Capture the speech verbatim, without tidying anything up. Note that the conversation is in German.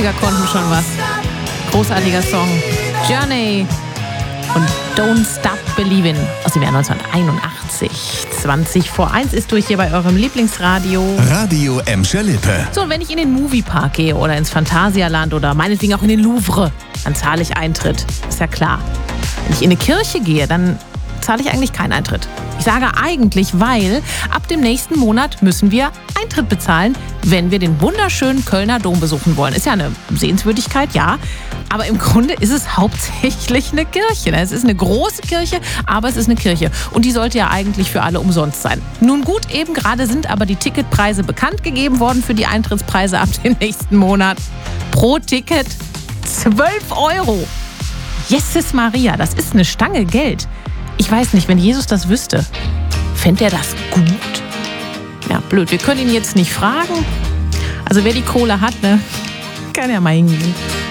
Wir konnten schon was. Großartiger Song. Journey und Don't Stop Believin' aus dem Jahr neunzehnhunderteinundachtzig. zwanzig vor eins ist durch hier bei eurem Lieblingsradio. Radio Emscher Lippe. So, und wenn ich in den Moviepark gehe oder ins Phantasialand oder meinetwegen auch in den Louvre, dann zahle ich Eintritt. Ist ja klar. Wenn ich in eine Kirche gehe, dann zahle ich eigentlich keinen Eintritt. Ich sage eigentlich, weil ab dem nächsten Monat müssen wir Eintritt bezahlen, wenn wir den wunderschönen Kölner Dom besuchen wollen. Ist ja eine Sehenswürdigkeit, ja. Aber im Grunde ist es hauptsächlich eine Kirche. Es ist eine große Kirche, aber es ist eine Kirche. Und die sollte ja eigentlich für alle umsonst sein. Nun gut, eben gerade sind aber die Ticketpreise bekannt gegeben worden für die Eintrittspreise ab dem nächsten Monat. Pro Ticket zwölf Euro. Jesus Maria, das ist eine Stange Geld. Ich weiß nicht, wenn Jesus das wüsste, fände er das gut? Ja, blöd, wir können ihn jetzt nicht fragen. Also wer die Kohle hat, ne, kann ja mal hingehen.